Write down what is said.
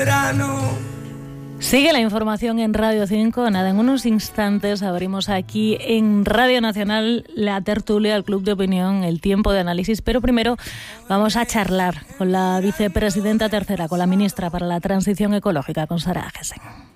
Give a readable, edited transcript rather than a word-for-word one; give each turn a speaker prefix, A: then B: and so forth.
A: verano.
B: Sigue la información en Radio 5. Nada, en unos instantes abrimos aquí en Radio Nacional la tertulia, el Club de Opinión, el tiempo de análisis. Pero primero vamos a charlar con la vicepresidenta tercera, con la ministra para la Transición Ecológica, con Sara Agesen.